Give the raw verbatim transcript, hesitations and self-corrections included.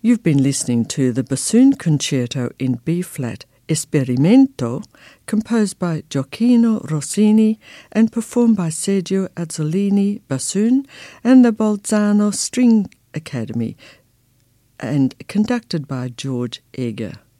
You've been listening to the Bassoon Concerto in B-flat Esperimento, composed by Gioacchino Rossini and performed by Sergio Azzolini bassoon and the Bolzano String Academy, and conducted by George Eger.